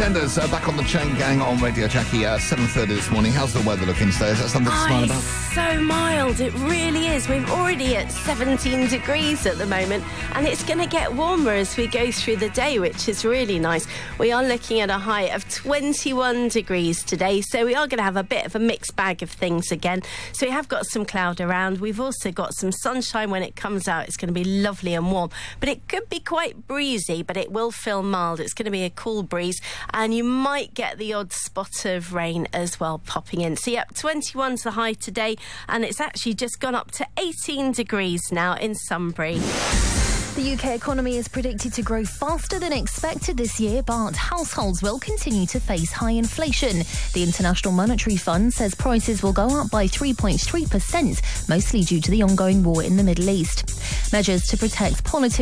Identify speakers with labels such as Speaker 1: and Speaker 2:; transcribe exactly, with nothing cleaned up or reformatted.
Speaker 1: EastEnders uh, back on the Chain Gang on Radio Jackie at uh, seven thirty this morning. How's the weather looking today? Is that something to
Speaker 2: oh,
Speaker 1: smile about?
Speaker 2: So mild, it really is. We're already at seventeen degrees at the moment, and it's going to get warmer as we go through the day, which is really nice. We are looking at a high of twenty-one degrees today, so we are going to have a bit of a mixed bag of things again. So we have got some cloud around. We've also got some sunshine when it comes out. It's going to be lovely and warm, but it could be quite breezy, but it will feel mild. It's going to be a cool breeze, and you might get the odd spot of rain as well popping in. So yep, twenty-one's the high today, and it's actually just gone up to eighteen degrees now in Sunbury.
Speaker 3: The U K economy is predicted to grow faster than expected this year, but households will continue to face high inflation. The International Monetary Fund says prices will go up by three point three percent, mostly due to the ongoing war in the Middle East. Measures to protect politicians